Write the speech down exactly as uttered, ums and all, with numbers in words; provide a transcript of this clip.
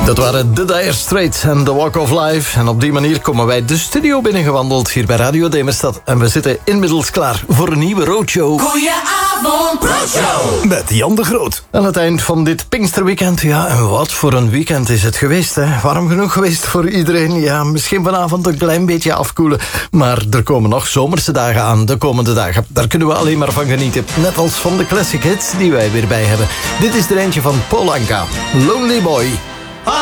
Dat waren The Dire Straits en The Walk of Life. En op die manier komen wij de studio binnengewandeld hier bij Radio Demerstad. En we zitten inmiddels klaar voor een nieuwe roadshow. Goedenavond, roadshow! Met Jan de Groot. Aan het eind van dit Pinksterweekend, ja, en wat voor een weekend is het geweest, hè? Warm genoeg geweest voor iedereen. Ja, misschien vanavond een klein beetje afkoelen. Maar er komen nog zomerse dagen aan de komende dagen. Daar kunnen we alleen maar van genieten. Net als van de classic hits die wij weer bij hebben. Dit is er eentje van Paul Anka. Lonely Boy.